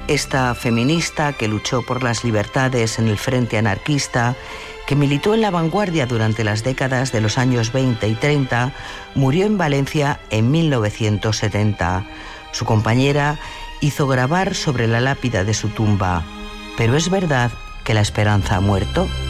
Esta feminista que luchó por las libertades en el frente anarquista, que militó en la vanguardia durante las décadas de los años 20 y 30, murió en Valencia en 1970. Su compañera hizo grabar sobre la lápida de su tumba: «¿Pero es verdad que la esperanza ha muerto?».